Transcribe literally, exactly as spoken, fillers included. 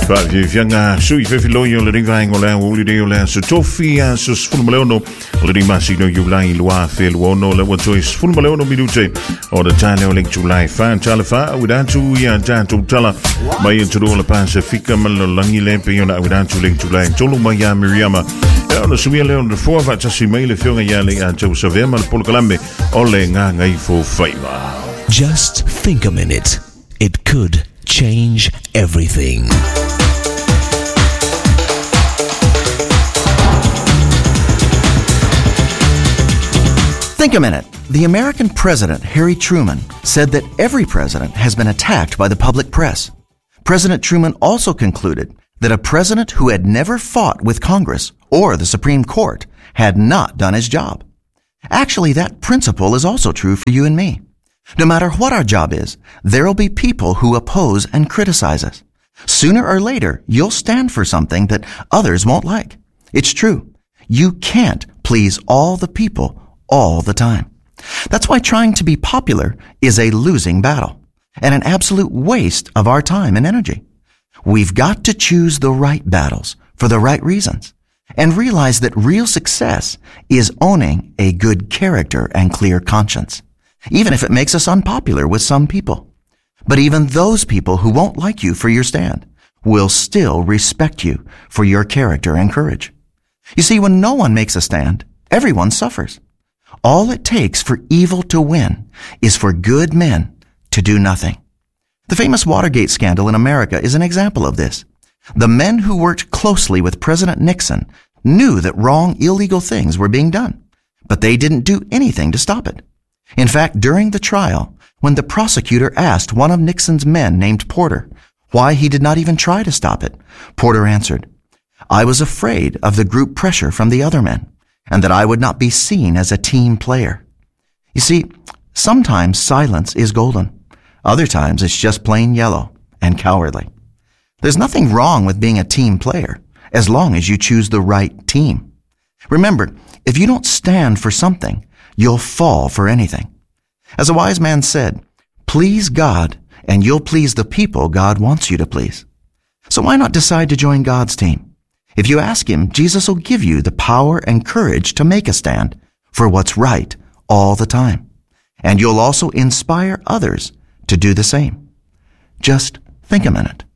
Fianga sui fefiloio le ringa ngola uli de ola so tofia so sfulmaleono le ringa sino July lua fe luono le watoi sfulmaleono minute o the tale o link July fan chalafa widantu ya jantu tala mai into la Pacifica mal langi lempe yona widantu link July tolu maya miriama ya no sumia le on the four va tasi mail fionga ya le antu savema le polkalambe ole nga ngai fo faiva. Just think a minute. It could change everything. Think a minute. The American president, Harry Truman, said that every president has been attacked by the public press. President Truman also concluded that a president who had never fought with Congress or the Supreme Court had not done his job. Actually, that principle is also true for you and me. No matter what our job is, there will be people who oppose and criticize us. Sooner or later, you'll stand for something that others won't like. It's true. You can't please all the people all the time. That's why trying to be popular is a losing battle and an absolute waste of our time and energy. We've got to choose the right battles for the right reasons and realize that real success is owning a good character and clear conscience, even if it makes us unpopular with some people. But even those people who won't like you for your stand will still respect you for your character and courage. You see, when no one makes a stand, everyone suffers. All it takes for evil to win is for good men to do nothing. The famous Watergate scandal in America is an example of this. The men who worked closely with President Nixon knew that wrong, illegal things were being done, but they didn't do anything to stop it. In fact, during the trial, when the prosecutor asked one of Nixon's men named Porter why he did not even try to stop it, Porter answered, "I was afraid of the group pressure from the other men, and that I would not be seen as a team player." You see, sometimes silence is golden. Other times it's just plain yellow and cowardly. There's nothing wrong with being a team player as long as you choose the right team. Remember, if you don't stand for something, you'll fall for anything. As a wise man said, please God and you'll please the people God wants you to please. So why not decide to join God's team? If you ask Him, Jesus will give you the power and courage to make a stand for what's right all the time. And you'll also inspire others to do the same. Just think a minute.